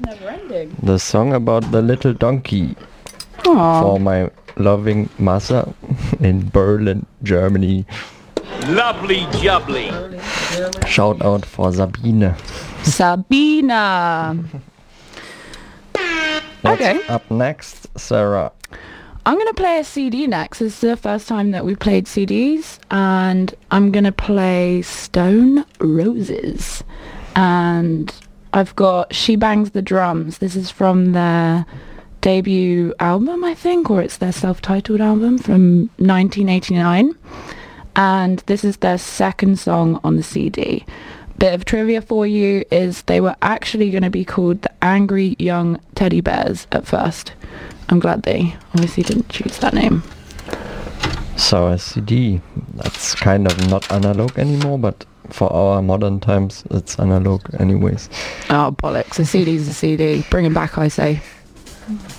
never ending. The song about the little donkey Aww. for my loving mother in Berlin, Germany. Lovely jubbly. Shout out for Sabine. Sabina. What's Okay. up next, Sarah? I'm going to play a CD next. This is the first time that we played CDs, and I'm going to play Stone Roses. And I've got She Bangs the Drums. This is from their debut album, I think, or it's their self-titled album from 1989. And this is their second song on the CD. Bit of trivia for you is they were actually going to be called the Angry Young Teddy Bears at first. I'm glad they obviously didn't choose that name. So a CD, that's kind of not analog anymore, but for our modern times, it's analog anyways. Oh, bollocks. A CD's a CD. Bring it back, I say.